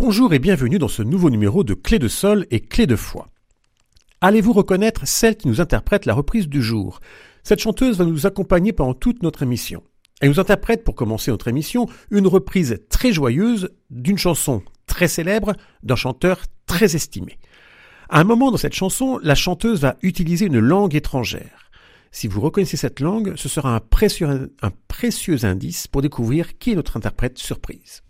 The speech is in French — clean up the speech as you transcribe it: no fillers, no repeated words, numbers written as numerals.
Bonjour et bienvenue dans ce nouveau numéro de Clé de Sol et Clé de Foi. Allez-vous reconnaître celle qui nous interprète la reprise du jour? Cette chanteuse va nous accompagner pendant toute notre émission. Elle nous interprète, pour commencer notre émission, une reprise très joyeuse d'une chanson très célèbre d'un chanteur très estimé. À un moment dans cette chanson, la chanteuse va utiliser une langue étrangère. Si vous reconnaissez cette langue, ce sera un précieux indice pour découvrir qui est notre interprète surprise.